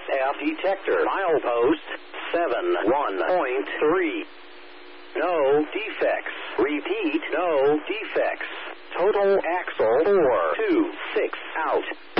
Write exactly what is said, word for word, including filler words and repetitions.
F detector. Milepost seven one point three. No defects. Repeat, no defects. Total axle four two six out.